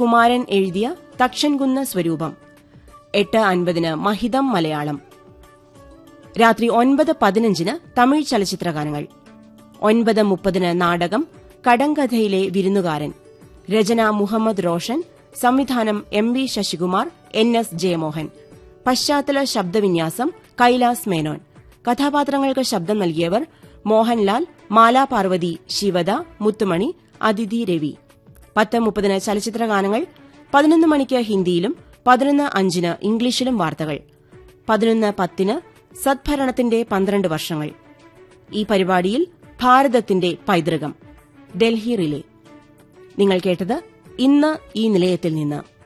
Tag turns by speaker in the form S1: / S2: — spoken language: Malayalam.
S1: കുമാരൻ എഴുതിയ തക്ഷൻകുന്ന് സ്വരൂപം. 8:50 മഹിതം മലയാളം. രാത്രി 9:15 തമിഴ് ചലച്ചിത്രഗാനങ്ങൾ. 9:30 നാടകം കടങ്കഥയിലെ വിരുന്നുകാരൻ. രചന മുഹമ്മദ് റോഷൻ, സംവിധാനം MV ശശികുമാർ, NS ജയമോഹൻ. പശ്ചാത്തല ശബ്ദവിന്യാസം കൈലാസ് മേനോൻ. കഥാപാത്രങ്ങൾക്ക് ശബ്ദം നൽകിയവർ മോഹൻലാൽ, മാലാ പാർവതി, ശിവദ, മുത്തുമണി, അതിഥി രവി. 10:30 ചലച്ചിത്രഗാനങ്ങൾ. 11 മണിക്ക് ഹിന്ദിയിലും 11:05 ഇംഗ്ലീഷിലും വാർത്തകൾ. 11:10 സദ്ഭരണത്തിന്റെ 12 വർഷങ്ങൾ. ഈ പരിപാടിയിൽ ഭാരതത്തിന്റെ പൈതൃകം, ഡൽഹി റിലേ. നിങ്ങൾ കേട്ടത് ഇന്ന് ഈ നിലയത്തിൽ നിന്ന്.